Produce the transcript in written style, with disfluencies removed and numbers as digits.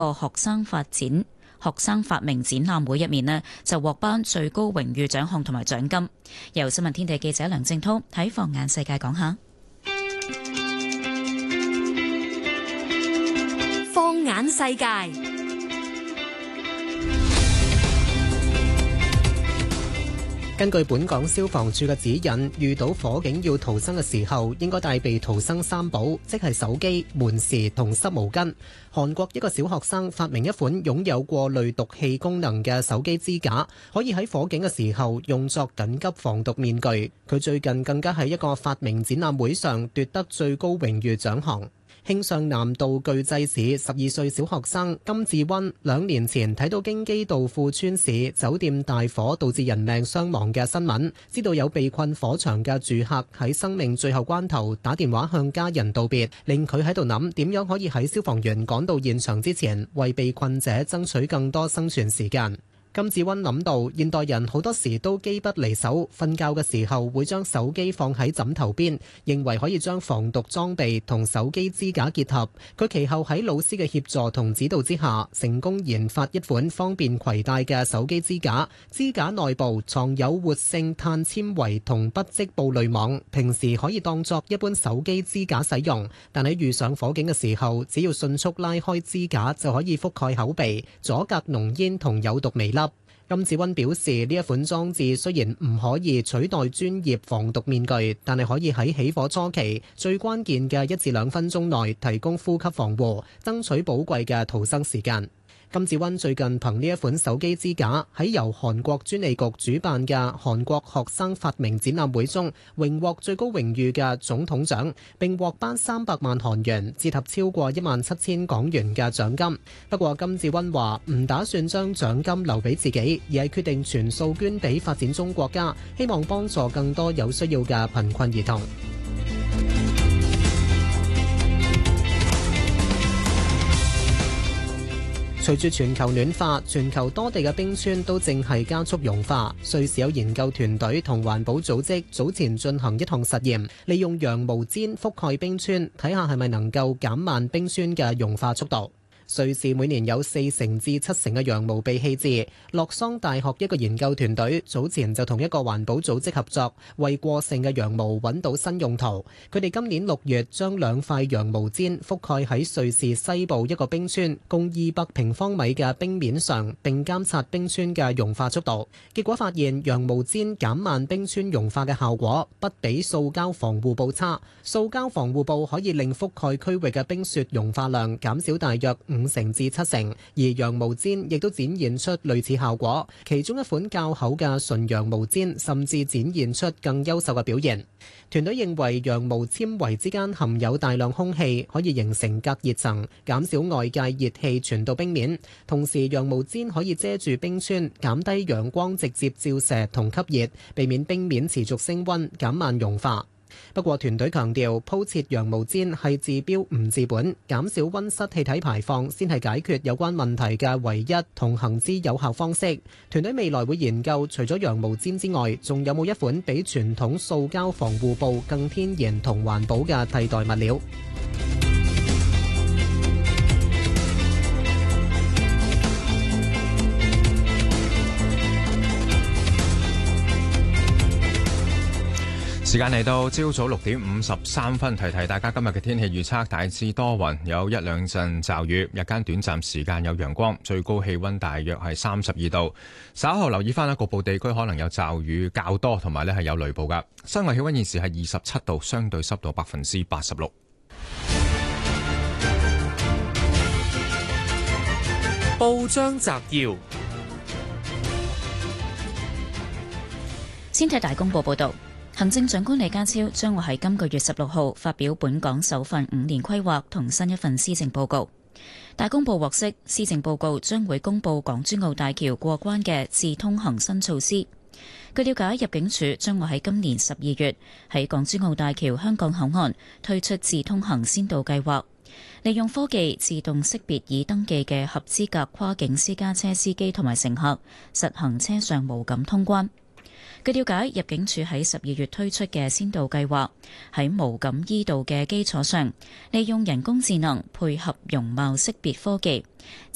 個學生發明展覽會入面呢，就獲頒最高榮譽獎項同埋獎金。由新聞天地記者梁正濤喺放眼世界講下。 放眼世界。 根據本港消防處嘅指引，遇到火警要逃生嘅時候，應該帶備逃生三寶，即係手機、門匙同濕毛巾。韓國一個小學生發明一款擁有過濾毒氣功能嘅手機支架，可以喺火警嘅時候用作緊急防毒面具。佢最近更加喺一個發明展覽會上奪得最高榮譽獎項。慶尚南道巨濟市12歲小學生金志溫2年前睇到京畿道富川市酒店大火導致人命傷亡嘅新聞，知道有被困火場嘅住客喺生命最後關頭打電話向家人道別，令佢喺度諗點樣可以喺消防員趕到現場之前為被困者爭取更多生存時間。金志溫諗到現代人好多時都機不離手，瞓覺嘅時候會將手機放喺枕頭邊，認為可以將防毒裝備同手機支架結合。佢其後喺老師嘅協助同指導之下，成功研發一款方便攜帶嘅手機支架。支架內部藏有活性碳纖維同不織布濾網，平時可以當作一般手機支架使用，但喺遇上火警嘅時候，只要迅速拉開支架就可以覆蓋口鼻，阻隔濃煙同有毒微粒。金志溫表示，呢一款裝置雖然唔可以取代專業防毒面具，但係可以喺起火初期最關鍵嘅1至2分鐘內提供呼吸防護，爭取寶貴嘅逃生時間。金志溫最近憑呢一款手機支架喺由韓國專利局主辦嘅韓國學生發明展覽會中，榮獲最高榮譽嘅總統獎，並獲頒300萬韓元，折合超過17000港元嘅獎金。不過金志溫話唔打算將獎金留俾自己，而係決定全數捐俾發展中國家，希望幫助更多有需要嘅貧困兒童。隨住全球暖化，全球多地嘅冰川都正係加速融化。瑞士有研究團隊同環保組織早前進行一項實驗，利用羊毛氈覆蓋冰川，睇下係咪能夠減慢冰川嘅融化速度。瑞士每年有4成至7成嘅羊毛被棄置。洛桑大學一個研究團隊早前就同一個環保組織合作，為過剩嘅羊毛揾到新用途。佢哋今年6月將2塊羊毛氈覆蓋喺瑞士西部一個冰川共200平方米嘅冰面上，並監察冰川嘅融化速度。結果發現，羊毛氈減慢冰川融化嘅效果不比塑膠防護布差。塑膠防護布可以令覆蓋區域嘅冰雪融化量減少大約5成至7成，而羊毛氈亦都展現出類似效果。其中一款較厚嘅純羊毛氈甚至展現出更優秀嘅表現。團隊認為羊毛纖維之間含有大量空氣，可以形成隔熱層，減少外界熱氣傳到冰面。同時，羊毛氈可以遮住冰川，減低陽光直接照射同吸熱，避免冰面持續升溫，減慢融化。不過團隊強調，鋪設羊毛氈係治標唔治本，減少溫室氣體排放先係解決有關問題嘅唯一同行之有效方式。團隊未來會研究，除咗羊毛氈之外，仲有冇一款比傳統塑膠防護布更天然同環保嘅替代物料。 時間嚟到朝早6點53分，提提大家今日嘅天氣預測，大致多雲，有1、2陣驟雨，日間短暫時間有陽光，最高氣溫大約係32度。稍後留意翻局部地區可能有驟雨較多，同埋係有雷暴噶。室外氣溫現時係27度，相對濕度86%。 報章摘要， 先睇大公報報道。行政長官李家超將會喺今個月16號發表本港首份5年規劃同新一份施政報告。大公報獲悉，施政報告將會公布港珠澳大橋過關嘅智通行新措施。據了解，入境處將會喺今年12月喺港珠澳大橋香港口岸推出智通行先導計劃，利用科技自動識別已登記嘅合資格跨境私家車司機同埋乘客，實行車上無感通關。據了解，入境處喺12月推出嘅先導計劃，喺無感依導嘅基礎上，利用人工智能配合容貌識別科技，